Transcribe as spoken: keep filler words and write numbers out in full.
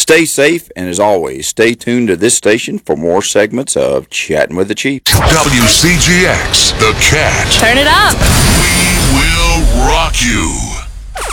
Stay safe, and as always, stay tuned to this station for more segments of Chatting with the Chief. W C G X, The Cat. Turn it up. We will rock you.